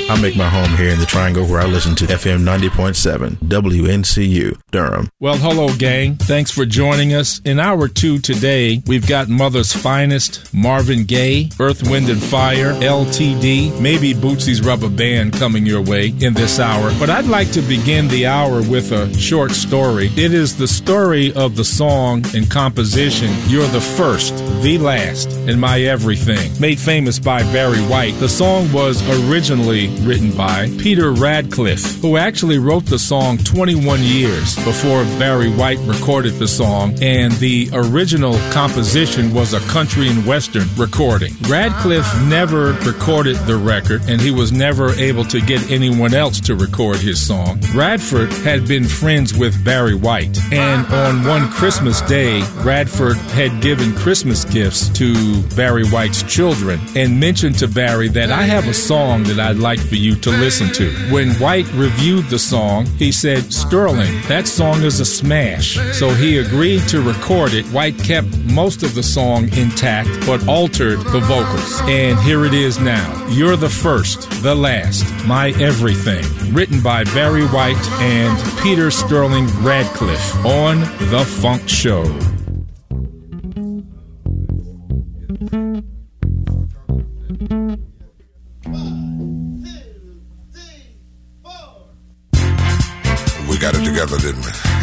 I make my home here in the Triangle, where I listen to FM 90.7 WNCU, Durham. Well, hello, gang. Thanks for joining us. In Hour 2 today, we've got Mother's Finest, Marvin Gaye, Earth, Wind & Fire, LTD, maybe Bootsy's Rubber Band coming your way in this hour. But I'd like to begin the hour with a short story. It is the story of the song and composition, You're the First, the Last, and My Everything, made famous by Barry White. The song was originally written by Peter Radcliffe, who actually wrote the song 21 years before Barry White recorded the song, and the original composition was a country and western recording. Radcliffe never recorded the record, and he was never able to get anyone else to record his song. Radford had been friends with Barry White, and on one Christmas day, Radford had given Christmas gifts to Barry White's children and mentioned to Barry that I have a song that I'd like for you to listen to. When White reviewed the song, he said, Sterling, that song is a smash. So he agreed to record it. White kept most of the song intact, but altered the vocals. And here it is now. You're the First, the Last, My Everything. Written by Barry White and Peter Sterling Radcliffe on The Funk Show.